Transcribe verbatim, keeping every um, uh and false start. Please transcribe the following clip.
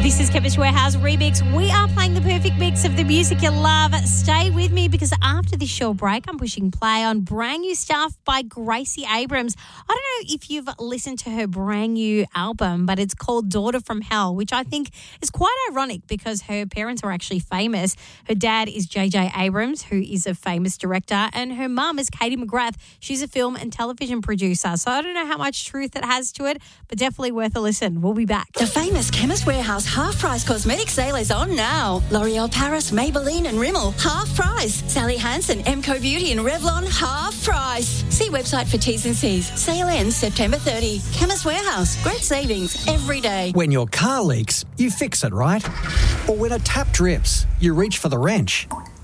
This is Chemist Warehouse Remix. We are playing the perfect mix of the music you love. Stay with me because after this short break, I'm pushing play on brand new stuff by Gracie Abrams. I don't know if you've listened to her brand new album, but it's called Daughter from Hell, which I think is quite ironic because her parents are actually famous. Her dad is J J Abrams, who is a famous director, and her mum is Katie McGrath. She's a film and television producer. So I don't know how much truth it has to it, but definitely worth a listen. We'll be back. The famous Chemist Warehouse half-price cosmetic sale is on now. L'Oreal Paris, Maybelline and Rimmel, half price. Sally Hansen, Emco Beauty and Revlon, half price. See website for T's and C's. Sale ends September thirtieth. Chemist Warehouse, great savings every day. When your car leaks, you fix it, right? Or when a tap drips, you reach for the wrench.